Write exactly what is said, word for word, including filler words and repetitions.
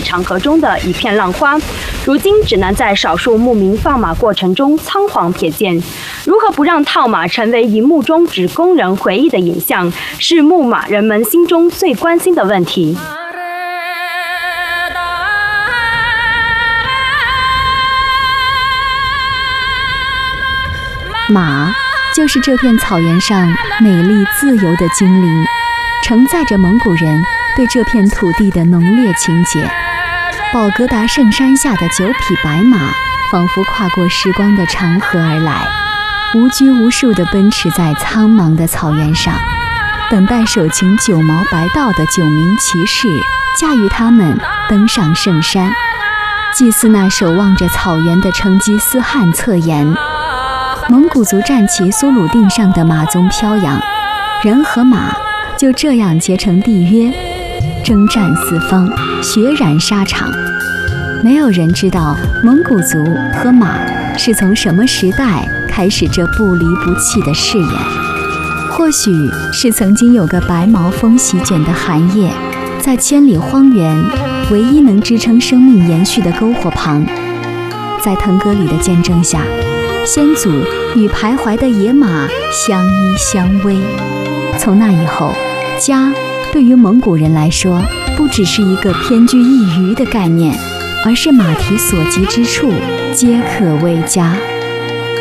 场合中的一片浪花，如今只能在少数牧民放马过程中仓皇瞥见。如何不让套马成为荧幕中只供人回忆的影像，是牧马人们心中最关心的问题。 马就是这片草原上美丽自由的精灵，承载着蒙古人对这片土地的浓烈情结。宝格达圣山下的九匹白马，仿佛跨过时光的长河而来，无拘无束地奔驰在苍茫的草原上，等待手擎九毛白道的九名骑士驾驭他们登上圣山，祭祀那守望着草原的成吉思汗侧颜。蒙古族战旗苏鲁定上的马鬃飘扬，人和马就这样结成缔约，征战四方，血染沙场。没有人知道蒙古族和马是从什么时代开始这不离不弃的誓言。或许是曾经有个白毛风席卷的寒夜，在千里荒原唯一能支撑生命延续的篝火旁，在腾格里的见证下，先祖与徘徊的野马相依相偎。从那以后，家对于蒙古人来说，不只是一个偏居一隅的概念，而是马蹄所及之处皆可为家。